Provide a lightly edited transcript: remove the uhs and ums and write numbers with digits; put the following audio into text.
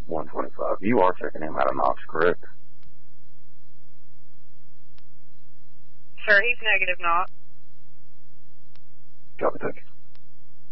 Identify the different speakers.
Speaker 1: 125. You are checking him out of Knox, correct?
Speaker 2: Sir, he's negative, not.
Speaker 1: Copy, thank you.